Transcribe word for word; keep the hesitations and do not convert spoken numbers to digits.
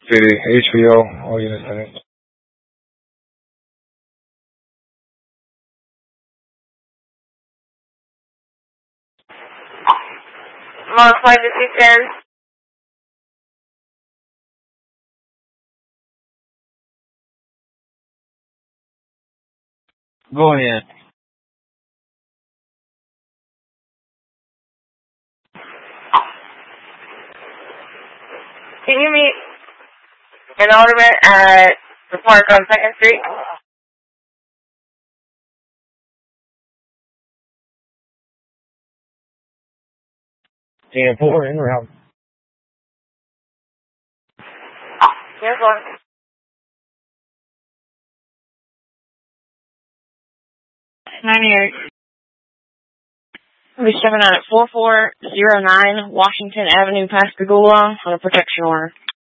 City, H P O, all units in it. Modify the C ten. Go ahead. Can you meet an alderman at the park on second Street? ten four in route. Yes, one. ninety-eight. I'll be stepping out at four four zero nine Washington Avenue, Pascagoula, on a protection order.